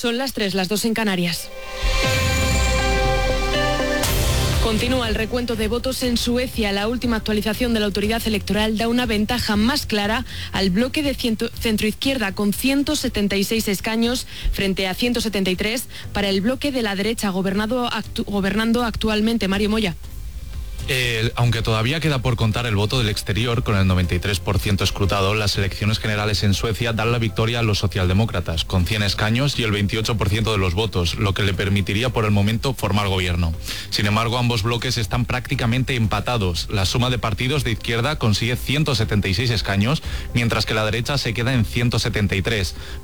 Son las 3, las 2 en Canarias. Continúa el recuento de votos en Suecia. La última actualización de la autoridad electoral da una ventaja más clara al bloque de centroizquierda con 176 escaños frente a 173 para el bloque de la derecha gobernando actualmente. Mario Moya. Aunque todavía queda por contar el voto del exterior, con el 93% escrutado, las elecciones generales en Suecia dan la victoria a los socialdemócratas, con 100 escaños y el 28% de los votos, lo que le permitiría por el momento formar gobierno. Sin embargo, ambos bloques están prácticamente empatados. La suma de partidos de izquierda consigue 176 escaños, mientras que la derecha se queda en 173.